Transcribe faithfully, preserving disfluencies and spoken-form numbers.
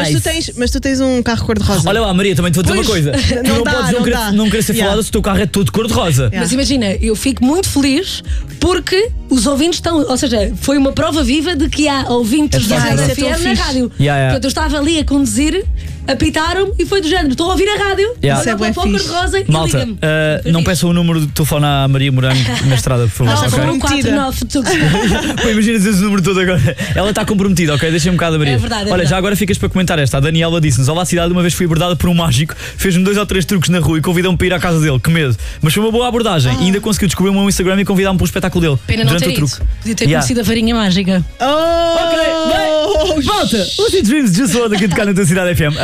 Mas tu, tens, mas tu tens um carro cor-de-rosa. Olha lá, Maria, também te vou dizer Pois, uma coisa. Tu não não, dá, podes não, não querer, dá. não querer ser Yeah. falada se o teu carro é todo cor-de-rosa. Yeah. Mas imagina, eu fico muito feliz porque os ouvintes estão. Ou seja, foi uma prova viva de que há ouvintes É da fácil, Rádio não é? F M Isso é tão na fixe. rádio. Yeah, yeah. Portanto, eu estava ali a conduzir, apitaram-me e foi do género: estou a ouvir a rádio, Yeah. Isso é olha bué para a fixe. rosa e Malta, liga-me. uh, Foi não fixe. peçam o número de telefone à Maria Morango na estrada, por favor. Ela ok? falou um quatro Comprometida. nove tudo. Pô, imagina dizer esse número todo agora. Ela está comprometida, ok? Deixa-me um bocado a Maria. É verdade, é Olha, verdade. já agora ficas para comentar esta. A Daniela disse-nos: olá, cidade, uma vez fui abordada por um mágico, fez-me dois ou três truques na rua e convidou-me para ir à casa dele. Que medo. Mas foi uma boa abordagem e ainda conseguiu descobrir o meu Instagram e convidar-me para o espetáculo dele. Pena não durante ter o ido. truque. Podia ter Yeah. conhecido a varinha mágica. Oh! Ok, bem, volta! Lucid Dreams, just one aqui de cá na tua cidade F M.